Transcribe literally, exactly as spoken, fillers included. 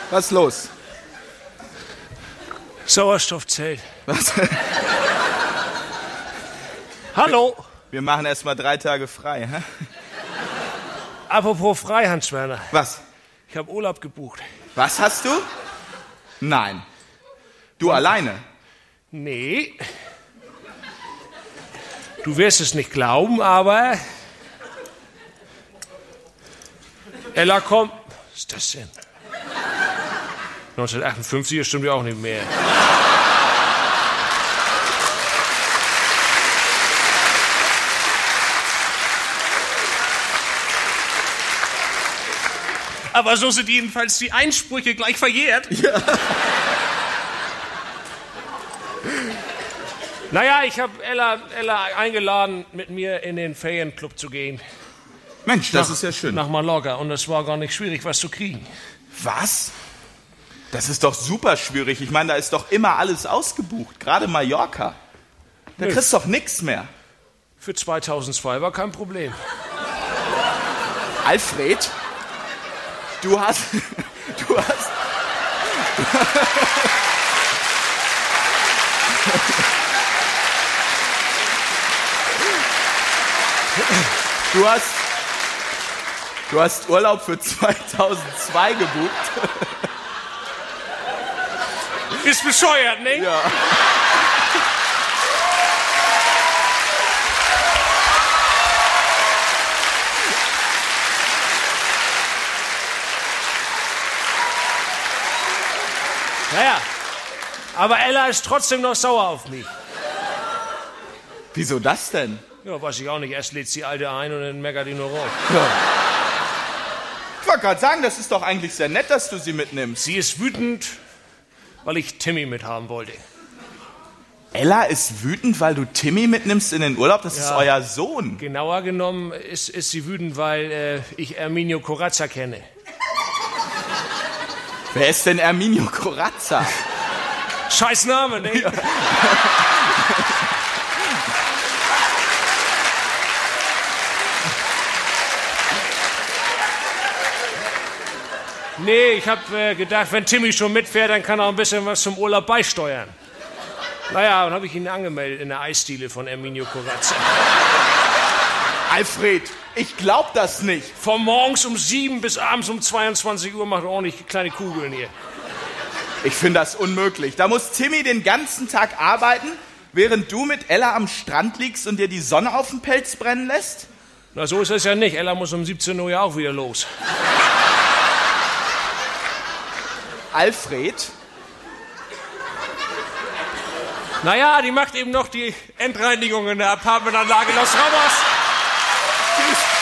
Was ist los? Sauerstoffzelt. Was? Hallo. Wir machen erst mal drei Tage frei, hä? Apropos frei, Hans-Werner. Was? Ich habe Urlaub gebucht. Was hast du? Nein. Du alleine? Nee. Du wirst es nicht glauben, aber... Ella kommt... Was ist das denn? neunzehnhundertachtundfünfzig, das stimmt ja auch nicht mehr. Aber so sind jedenfalls die Einsprüche gleich verjährt. Ja. Naja, ich habe Ella, Ella eingeladen, mit mir in den Ferienclub zu gehen. Mensch, das nach, ist ja schön. Nach Mallorca. Und es war gar nicht schwierig, was zu kriegen. Was? Das ist doch super schwierig. Ich meine, da ist doch immer alles ausgebucht. Gerade Mallorca. Da Nö. kriegst du doch nichts mehr. Für zweitausendzwei war kein Problem. Alfred, du hast... Du hast... Du hast... Du hast Urlaub für zweitausendzwei gebucht. Ist bescheuert, ne? Ja. Naja, aber Ella ist trotzdem noch sauer auf mich. Wieso das denn? Ja, weiß ich auch nicht. Erst lädt sie Alte ein und dann meckert die nur rum. Ja. Ich wollte gerade sagen, das ist doch eigentlich sehr nett, dass du sie mitnimmst. Sie ist wütend, weil ich Timmy mithaben wollte. Ella ist wütend, weil du Timmy mitnimmst in den Urlaub? Das Ja. ist euer Sohn. Genauer genommen ist, ist sie wütend, weil äh, ich Erminio Corazza kenne. Wer ist denn Erminio Corazza? Scheiß Name, ne? Ja. Nee, ich hab äh, gedacht, wenn Timmy schon mitfährt, dann kann er auch ein bisschen was zum Urlaub beisteuern. Naja, dann habe ich ihn angemeldet in der Eisdiele von Erminio Corazza. Alfred, ich glaub das nicht. Von morgens um sieben bis abends um zweiundzwanzig Uhr macht er ordentlich kleine Kugeln hier. Ich finde das unmöglich. Da muss Timmy den ganzen Tag arbeiten, während du mit Ella am Strand liegst und dir die Sonne auf den Pelz brennen lässt? Na, so ist es ja nicht. Ella muss um siebzehn Uhr ja auch wieder los. Alfred? Naja, die macht eben noch die Endreinigung in der Apartmentanlage Los Ramos. Tschüss.